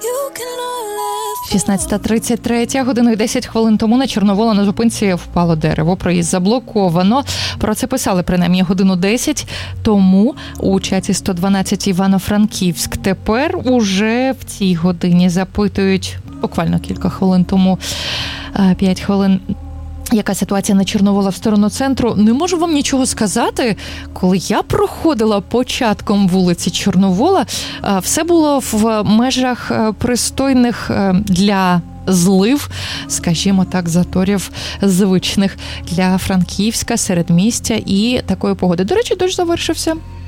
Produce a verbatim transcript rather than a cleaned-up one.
шістнадцята тридцять три, годину і десять хвилин тому на Чорновола на зупинці впало дерево. Проїзд заблоковано. Про це писали принаймні годину десять тому у чаті сто дванадцять Івано-Франківськ. Тепер уже в цій годині запитують, буквально кілька хвилин тому, п'ять хвилин, яка ситуація на Чорновола в сторону центру. Не можу вам нічого сказати. Коли я проходила початком вулиці Чорновола, все було в межах пристойних для злив, скажімо так, заторів звичних для Франківська, середмістя і такої погоди. До речі, дощ завершився.